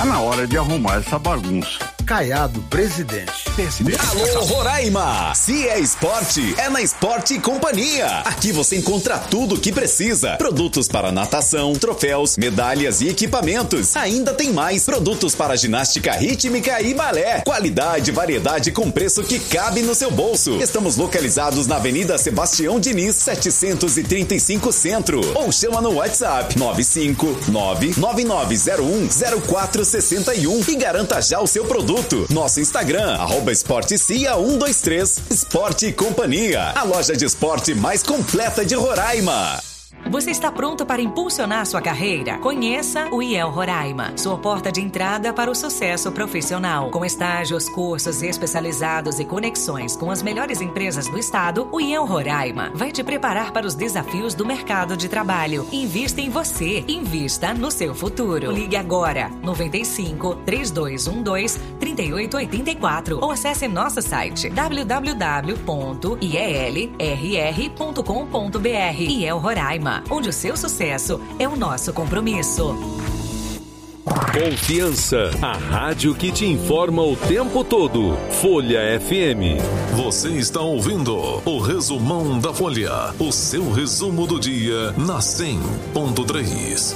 Tá na hora de arrumar essa bagunça. Caiado, presidente. Alô, Roraima! Se é esporte, é na Esporte Companhia. Aqui você encontra tudo o que precisa. Produtos para natação, troféus, medalhas e equipamentos. Ainda tem mais produtos para ginástica rítmica e balé. Qualidade e variedade com preço que cabe no seu bolso. Estamos localizados na Avenida Sebastião Diniz, 735 Centro. Ou chama no WhatsApp 959-9901-0461 e garanta já o seu produto. Nosso Instagram, @esportecia123, Esporte Companhia, a loja de esporte mais completa de Roraima. Você está pronto para impulsionar sua carreira? Conheça o IEL Roraima, sua porta de entrada para o sucesso profissional. Com estágios, cursos especializados e conexões com as melhores empresas do estado, o IEL Roraima vai te preparar para os desafios do mercado de trabalho. Invista em você, invista no seu futuro. Ligue agora, 95-3212-3884 ou acesse nosso site www.ielrr.com.br. IEL Roraima, onde o seu sucesso é o nosso compromisso. Confiança, a rádio que te informa o tempo todo. Folha FM. Você está ouvindo o Resumão da Folha, o seu resumo do dia na 100.3.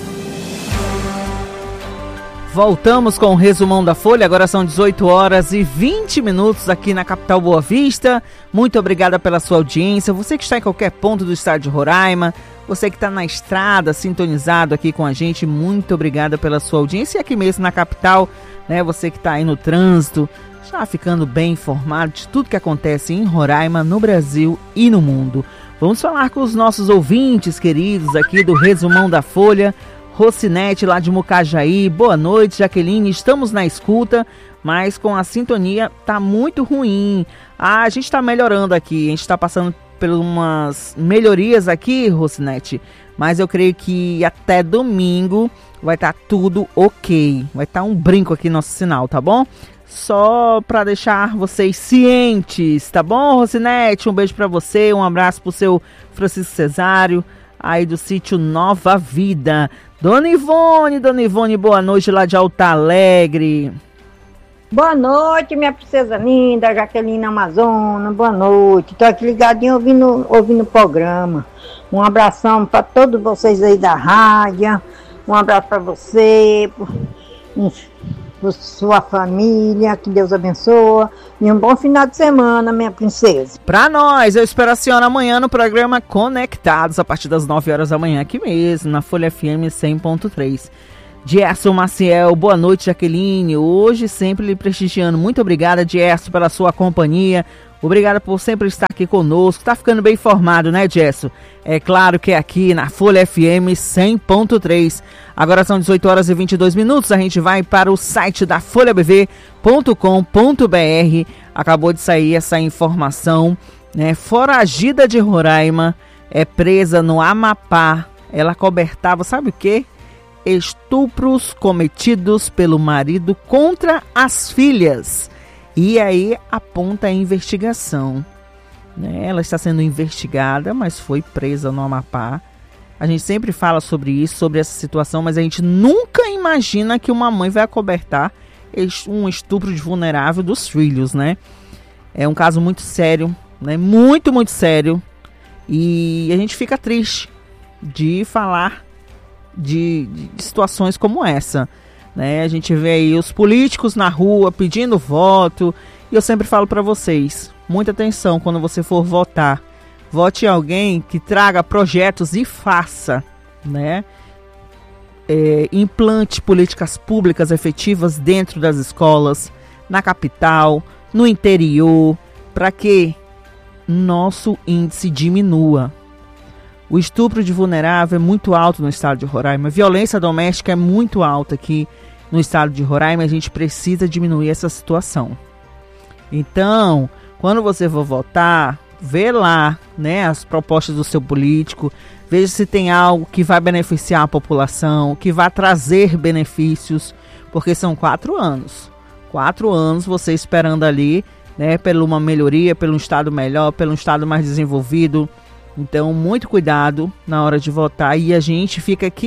Voltamos com o Resumão da Folha, agora são 18 horas e 20 minutos aqui na capital Boa Vista. Muito obrigada pela sua audiência, você que está em qualquer ponto do estado de Roraima, você que está na estrada, sintonizado aqui com a gente, muito obrigada pela sua audiência. E aqui mesmo na capital, né, você que está aí no trânsito, já ficando bem informado de tudo que acontece em Roraima, no Brasil e no mundo. Vamos falar com os nossos ouvintes queridos aqui do Resumão da Folha. Rocinete lá de Mucajaí, boa noite, Jaqueline, estamos na escuta, mas com a sintonia tá muito ruim. A gente tá melhorando aqui, a gente tá passando por umas melhorias aqui, Rocinete, mas eu creio que até domingo vai estar tudo ok, vai estar um brinco aqui nosso sinal, tá bom? Só para deixar vocês cientes, tá bom, Rocinete? Um beijo para você, um abraço pro seu Francisco Cesário, aí do sítio Nova Vida. Dona Ivone, boa noite lá de Alto Alegre. Boa noite, minha princesa linda, Jaqueline Amazona, boa noite. Tô aqui ligadinho ouvindo o programa. Um abração para todos vocês aí da rádio, um abraço para você, para sua família, que Deus abençoe. E um bom final de semana, minha princesa. Pra nós, eu espero a senhora amanhã no programa Conectados, a partir das 9 horas da manhã, aqui mesmo, na Folha FM 100.3. Gerson Maciel, boa noite, Jaqueline. Hoje sempre lhe prestigiando. Muito obrigada, Gerson, pela sua companhia. Obrigada por sempre estar aqui conosco. Tá ficando bem informado, né, Gerson? É claro que é aqui na Folha FM 100.3. Agora são 18 horas e 22 minutos. A gente vai para o site da folhabv.com.br. Acabou de sair essa informação, né? Foragida de Roraima é presa no Amapá. Ela cobertava, sabe o quê? Estupros cometidos pelo marido contra as filhas. E aí aponta a investigação, né? Ela está sendo investigada, mas foi presa no Amapá. A gente sempre fala sobre isso, sobre essa situação, mas a gente nunca imagina que uma mãe vai acobertar um estupro de vulnerável dos filhos, né? É um caso muito sério, né? Muito, muito sério. E a gente fica triste de falar de situações como essa, né? A gente vê aí os políticos na rua pedindo voto, e eu sempre falo para vocês, muita atenção quando você for votar. Vote em alguém que traga projetos e faça, né? Implante políticas públicas efetivas dentro das escolas, na capital, no interior, para que nosso índice diminua. O estupro de vulnerável é muito alto no estado de Roraima. A violência doméstica é muito alta aqui no estado de Roraima. A gente precisa diminuir essa situação. Então, quando você for votar, vê lá, né, as propostas do seu político. Veja se tem algo que vai beneficiar a população, que vai trazer benefícios. Porque são 4 anos. 4 anos você esperando ali, né, por uma melhoria, pelo estado melhor, pelo estado mais desenvolvido. Então, muito cuidado na hora de votar. E a gente fica aqui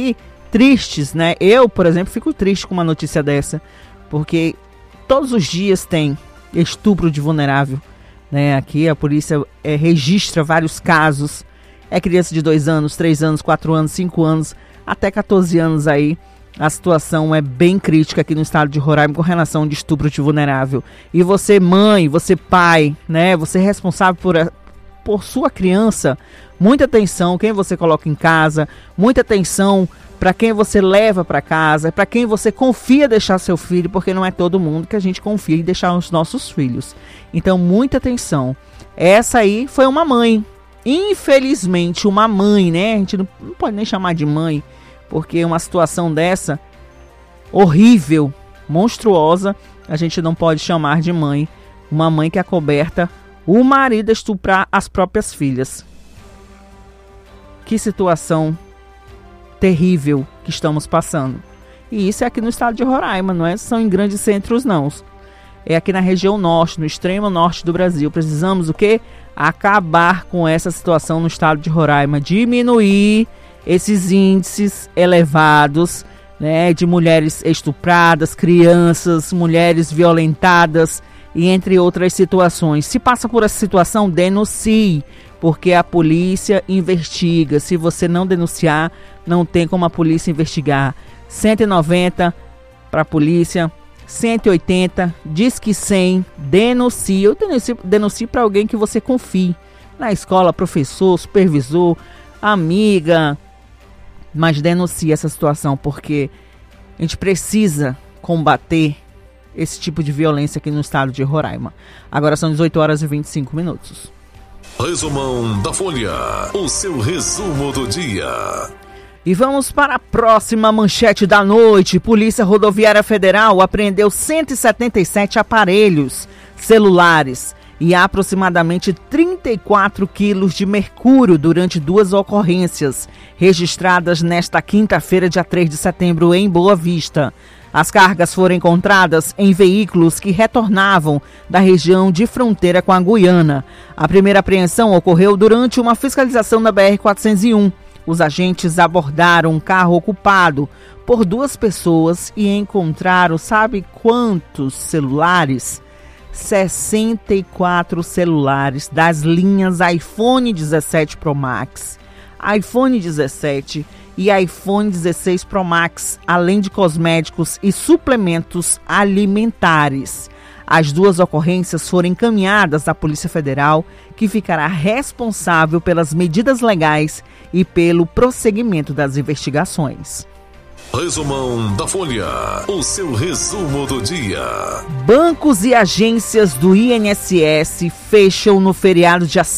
tristes, né? Eu, por exemplo, fico triste com uma notícia dessa, porque todos os dias tem estupro de vulnerável, né? Aqui a polícia registra vários casos, criança de 2 anos, 3 anos, 4 anos, 5 anos, até 14 anos aí. A situação é bem crítica aqui no estado de Roraima com relação de estupro de vulnerável. E você, mãe, você, pai, né? Você é responsável por sua criança. Muita atenção quem você coloca em casa, muita atenção para quem você leva para casa, para quem você confia deixar seu filho, porque não é todo mundo que a gente confia em deixar os nossos filhos. Então, muita atenção. Essa aí foi uma mãe. Infelizmente, uma mãe, né? A gente não pode nem chamar de mãe, porque uma situação dessa, horrível, monstruosa, a gente não pode chamar de mãe. Uma mãe que acoberta o marido a estuprar as próprias filhas. Que situação terrível que estamos passando. E isso é aqui no estado de Roraima, não são em grandes centros não. É aqui na região norte, no extremo norte do Brasil. Precisamos o quê? Acabar com essa situação no estado de Roraima, diminuir esses índices elevados, né, de mulheres estupradas, crianças, mulheres violentadas e entre outras situações. Se passa por essa situação, denuncie, porque a polícia investiga. Se você não denunciar, não tem como a polícia investigar. 190 para a polícia, 180, Disque 100, denuncie. Eu denuncie para alguém que você confie. Na escola, professor, supervisor, amiga. Mas denuncie essa situação, porque a gente precisa combater esse tipo de violência aqui no estado de Roraima. Agora são 18 horas e 25 minutos. Resumão da Folha, o seu resumo do dia. E vamos para a próxima manchete da noite. Polícia Rodoviária Federal apreendeu 177 aparelhos celulares e aproximadamente 34 quilos de mercúrio durante 2 ocorrências registradas nesta quinta-feira, dia 3 de setembro, em Boa Vista. As cargas foram encontradas em veículos que retornavam da região de fronteira com a Guiana. A primeira apreensão ocorreu durante uma fiscalização da BR-401. Os agentes abordaram um carro ocupado por 2 pessoas e encontraram, sabe quantos celulares? 64 celulares das linhas iPhone 17 Pro Max, iPhone 17 e iPhone 16 Pro Max, além de cosméticos e suplementos alimentares. As 2 ocorrências foram encaminhadas à Polícia Federal, que ficará responsável pelas medidas legais e pelo prosseguimento das investigações. Resumão da Folha, o seu resumo do dia. Bancos e agências do INSS fecham no feriado dia